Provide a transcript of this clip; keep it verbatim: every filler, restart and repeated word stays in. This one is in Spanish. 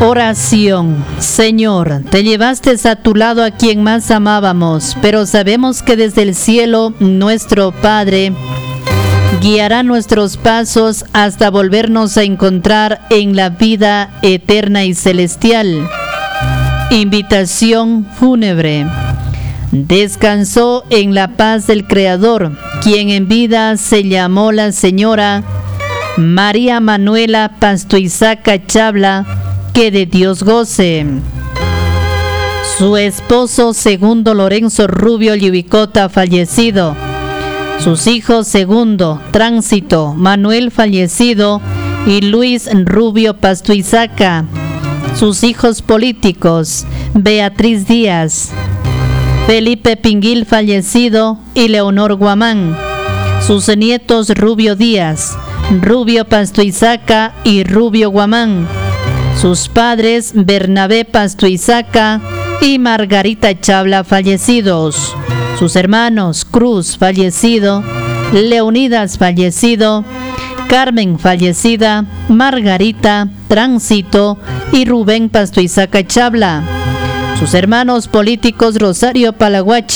Oración. Señor, te llevaste a tu lado a quien más amábamos, pero sabemos que desde el cielo nuestro Padre guiará nuestros pasos hasta volvernos a encontrar en la vida eterna y celestial. Invitación fúnebre. Descansó en la paz del Creador, quien en vida se llamó la señora María Manuela Pastuizaca Chabla, que de Dios goce. Su esposo segundo Lorenzo Rubio Llibicota, fallecido. Sus hijos segundo Tránsito Manuel, fallecido, y Luis Rubio Pastuizaca. Sus hijos políticos Beatriz Díaz, Felipe Pinguil, fallecido, y Leonor Guamán. Sus nietos Rubio Díaz, Rubio Pastuizaca y Rubio Guamán. Sus padres Bernabé Pastuizaca y Margarita Chabla, fallecidos. Sus hermanos Cruz, fallecido, Leonidas, fallecido, Carmen, fallecida, Margarita, Tránsito y Rubén Pastuizaca Chabla. Sus hermanos políticos Rosario Palaguach,